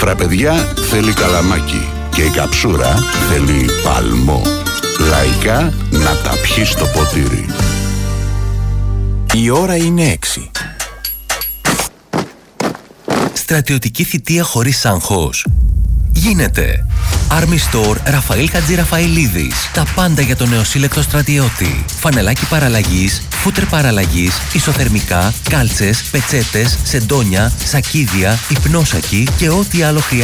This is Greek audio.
φραπεδιά θέλει καλαμάκι και η καψούρα θέλει παλμό. Λαϊκά να τα πιει στο ποτήρι. Η ώρα είναι 6. Στρατιωτική θητεία χωρίς άγχος. Γίνεται. Army Store Ραφαήλ Χατζηραφαηλίδης. Τα πάντα για τον νεοσύλλεκτο στρατιώτη. Φανελάκι παραλλαγής, φούτερ παραλλαγής, ισοθερμικά, κάλτσες, πετσέτες, σεντόνια, σακίδια, υπνόσακι και ό,τι άλλο χρειάζεται